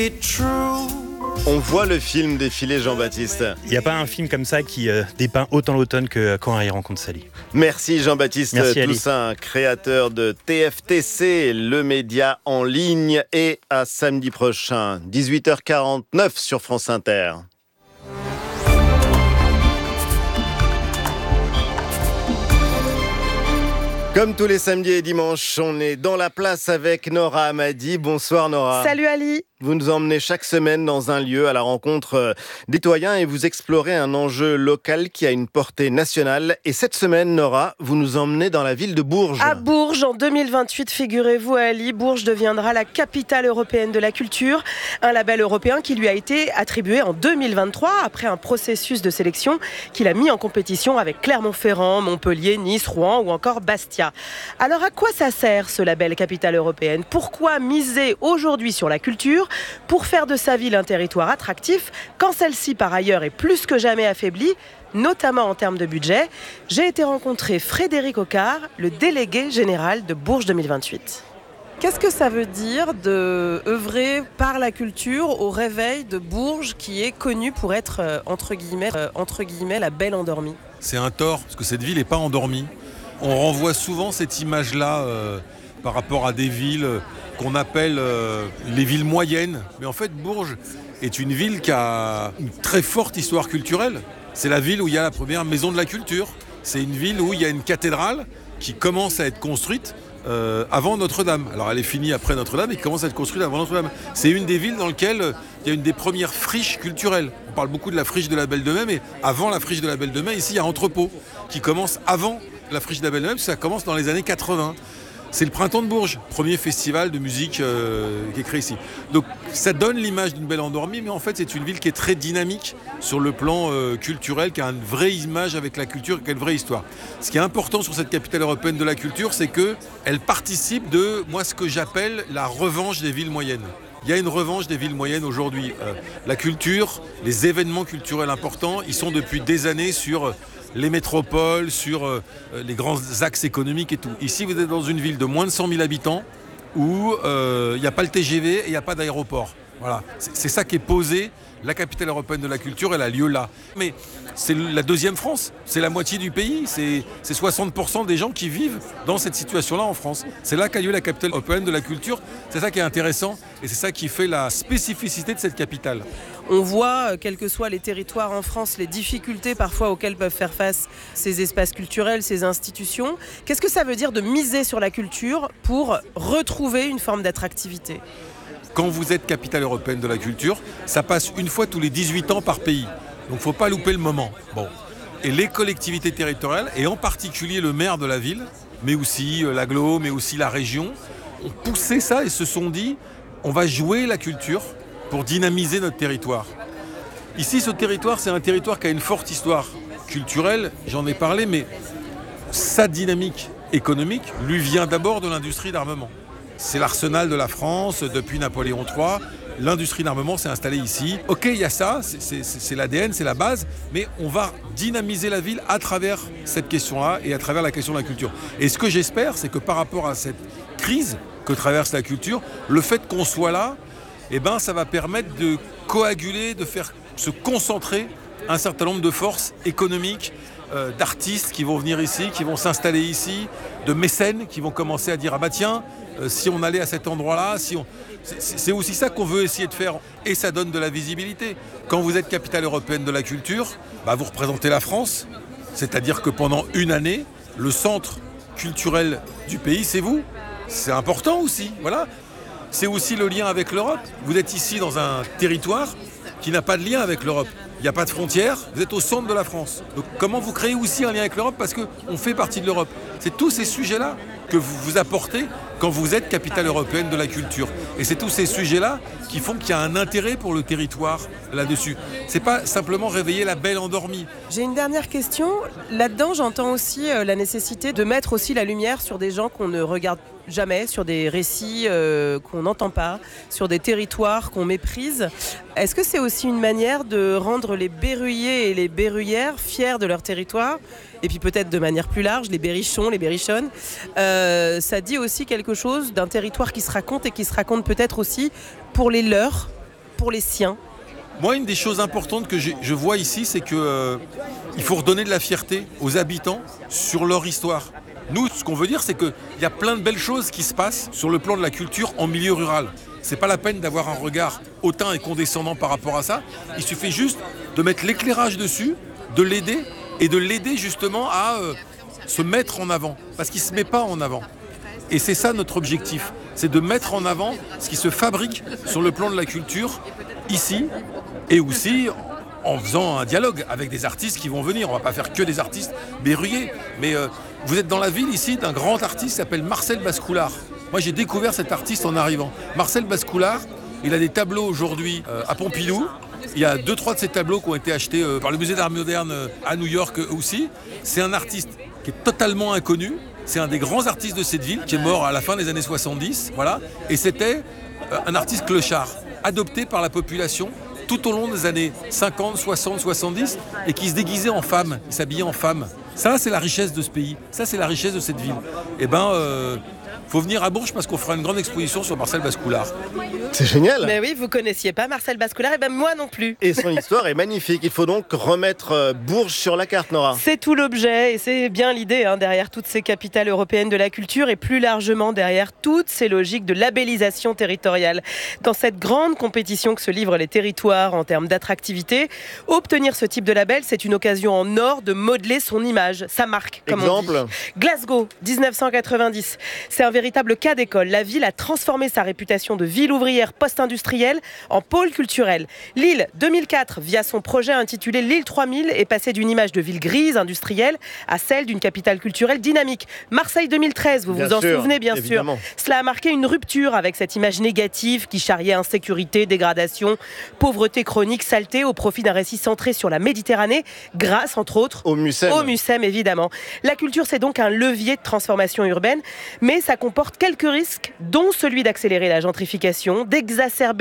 On voit le film défiler, Jean-Baptiste. Il n'y a pas un film comme ça qui dépeint autant l'automne que Quand Harry rencontre Sally. Merci Jean-Baptiste Merci, Toussaint, créateur de TFTC, le média en ligne, et à samedi prochain, 18h49 sur France Inter. Comme tous les samedis et dimanches, on est dans la place avec Nora Hamadi. Bonsoir Nora. Salut Ali. Vous nous emmenez chaque semaine dans un lieu à la rencontre des citoyens et vous explorez un enjeu local qui a une portée nationale. Et cette semaine, Nora, vous nous emmenez dans la ville de Bourges. À Bourges, en 2028, figurez-vous Ali, Bourges deviendra la capitale européenne de la culture. Un label européen qui lui a été attribué en 2023 après un processus de sélection qu'il a mis en compétition avec Clermont-Ferrand, Montpellier, Nice, Rouen ou encore Bastia. Alors à quoi ça sert ce label capitale européenne ? Pourquoi miser aujourd'hui sur la culture pour faire de sa ville un territoire attractif quand celle-ci par ailleurs est plus que jamais affaiblie, notamment en termes de budget? J'ai été rencontrer Frédéric Ocard, le délégué général de Bourges 2028. Qu'est-ce que ça veut dire de œuvrer par la culture au réveil de Bourges qui est connue pour être entre guillemets la belle endormie? C'est un tort parce que cette ville n'est pas endormie. On renvoie souvent cette image-là par rapport à des villes qu'on appelle les villes moyennes. Mais en fait, Bourges est une ville qui a une très forte histoire culturelle. C'est la ville où il y a la première maison de la culture. C'est une ville où il y a une cathédrale qui commence à être construite avant Notre-Dame. Alors elle est finie après Notre-Dame et commence à être construite avant Notre-Dame. C'est une des villes dans lesquelles il y a une des premières friches culturelles. On parle beaucoup de la friche de la Belle de Mai, mais avant la friche de la Belle de Mai, ici il y a Entrepôt qui commence avant la friche de la Belle de Mai, parce que ça commence dans les années 80. C'est le printemps de Bourges, premier festival de musique qui est créé ici. Donc ça donne l'image d'une belle endormie, mais en fait c'est une ville qui est très dynamique sur le plan culturel, qui a une vraie image avec la culture, qui a une vraie histoire. Ce qui est important sur cette capitale européenne de la culture, c'est qu'elle participe de, moi, ce que j'appelle la revanche des villes moyennes. Il y a une revanche des villes moyennes aujourd'hui. La culture, les événements culturels importants, ils sont depuis des années sur les métropoles, sur les grands axes économiques et tout. Ici, vous êtes dans une ville de moins de 100 000 habitants où il n'y a pas le TGV et il n'y a pas d'aéroport. Voilà, c'est ça qui est posé. La capitale européenne de la culture, elle a lieu là. Mais c'est la deuxième France, c'est la moitié du pays, c'est 60% des gens qui vivent dans cette situation-là en France. C'est là qu'a lieu la capitale européenne de la culture, c'est ça qui est intéressant et c'est ça qui fait la spécificité de cette capitale. On voit, quels que soient les territoires en France, les difficultés parfois auxquelles peuvent faire face ces espaces culturels, ces institutions. Qu'est-ce que ça veut dire de miser sur la culture pour retrouver une forme d'attractivité ? Quand vous êtes capitale européenne de la culture, ça passe une fois tous les 18 ans par pays. Donc il ne faut pas louper le moment. Bon. Et les collectivités territoriales, et en particulier le maire de la ville, mais aussi l'agglo, mais aussi la région, ont poussé ça et se sont dit, on va jouer la culture pour dynamiser notre territoire. Ici, ce territoire, c'est un territoire qui a une forte histoire culturelle, j'en ai parlé, mais sa dynamique économique lui vient d'abord de l'industrie d'armement. C'est l'arsenal de la France depuis Napoléon III. L'industrie d'armement s'est installée ici. Ok, il y a ça, c'est l'ADN, c'est la base, mais on va dynamiser la ville à travers cette question-là et à travers la question de la culture. Et ce que j'espère, c'est que par rapport à cette crise que traverse la culture, le fait qu'on soit là, ça va permettre de coaguler, de faire se concentrer un certain nombre de forces économiques, d'artistes qui vont venir ici, qui vont s'installer ici, de mécènes qui vont commencer à dire « Ah bah tiens, si on allait à cet endroit-là, c'est aussi ça qu'on veut essayer de faire. » Et ça donne de la visibilité. Quand vous êtes capitale européenne de la culture, vous représentez la France, c'est-à-dire que pendant une année, le centre culturel du pays, c'est vous. C'est important aussi, voilà. C'est aussi le lien avec l'Europe. Vous êtes ici dans un territoire qui n'a pas de lien avec l'Europe. Il n'y a pas de frontières, vous êtes au centre de la France. Donc comment vous créez aussi un lien avec l'Europe ? Parce qu'on fait partie de l'Europe. C'est tous ces sujets-là que vous apportez quand vous êtes capitale européenne de la culture. Et c'est tous ces sujets-là qui font qu'il y a un intérêt pour le territoire là-dessus. C'est pas simplement réveiller la belle endormie. J'ai une dernière question. Là-dedans, j'entends aussi la nécessité de mettre aussi la lumière sur des gens qu'on ne regarde jamais, sur des récits qu'on n'entend pas, sur des territoires qu'on méprise. Est-ce que c'est aussi une manière de rendre les berruyers et les berruyères fiers de leur territoire ? Et puis peut-être de manière plus large, les berrichons, les berrichonnes. Ça dit aussi quelque chose d'un territoire qui se raconte et qui se raconte peut-être aussi pour les leurs, pour les siens? Moi, une des choses importantes que je vois ici, c'est qu'il faut redonner de la fierté aux habitants sur leur histoire. Nous, ce qu'on veut dire, c'est qu'il y a plein de belles choses qui se passent sur le plan de la culture en milieu rural. C'est pas la peine d'avoir un regard hautain et condescendant par rapport à ça. Il suffit juste de mettre l'éclairage dessus, de l'aider et de l'aider justement à se mettre en avant. Parce qu'il ne se met pas en avant. Et c'est ça notre objectif. C'est de mettre en avant ce qui se fabrique sur le plan de la culture ici et aussi en faisant un dialogue avec des artistes qui vont venir. On ne va pas faire que des artistes berruyers. Mais vous êtes dans la ville ici d'un grand artiste qui s'appelle Marcel Bascoulard. Moi, j'ai découvert cet artiste en arrivant. Marcel Bascoulard, il a des tableaux aujourd'hui à Pompidou. Il y a 2-3 de ces tableaux qui ont été achetés par le Musée d'Art Moderne à New York aussi. C'est un artiste qui est totalement inconnu. C'est un des grands artistes de cette ville qui est mort à la fin des années 70. Voilà. Et c'était un artiste clochard, adopté par la population tout au long des années 50, 60, 70 et qui se déguisait en femme, il s'habillait en femme. Ça, c'est la richesse de ce pays. Ça, c'est la richesse de cette ville. Eh ben, faut venir à Bourges parce qu'on fera une grande exposition sur Marcel Bascoulard. C'est génial. Mais oui, vous connaissiez pas Marcel Bascoulard, et ben moi non plus. Et son histoire est magnifique. Il faut donc remettre Bourges sur la carte, Nora. C'est tout l'objet et c'est bien l'idée derrière toutes ces capitales européennes de la culture et plus largement derrière toutes ces logiques de labellisation territoriale. Dans cette grande compétition que se livrent les territoires en termes d'attractivité, obtenir ce type de label, c'est une occasion en or de modeler son image, sa marque, comme on dit. Glasgow, 1990. C'est un véritable cas d'école. La ville a transformé sa réputation de ville ouvrière post-industrielle en pôle culturel. Lille, 2004, via son projet intitulé Lille 3000, est passée d'une image de ville grise, industrielle, à celle d'une capitale culturelle dynamique. Marseille, 2013, vous vous en souvenez bien sûr. Cela a marqué une rupture avec cette image négative qui charriait insécurité, dégradation, pauvreté chronique, saleté au profit d'un récit centré sur la Méditerranée, grâce entre autres au MUSEM évidemment. La culture, c'est donc un levier de transformation urbaine, mais ça comporte quelques risques, dont celui d'accélérer la gentrification, d'exacerber